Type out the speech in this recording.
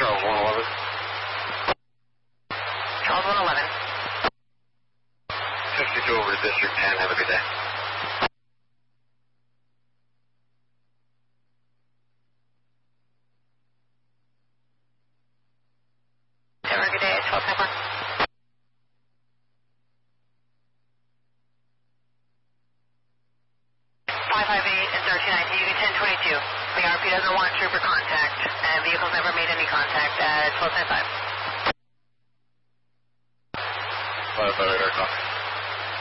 Charles 111. Charles 111. 62 over to District 10. Have a good day. Have a good day. 12-10-1. 558 and 1319. You can 1022. The RP doesn't want trooper contact, and vehicle's never made any contact at 12-10-5. 558 aircraft.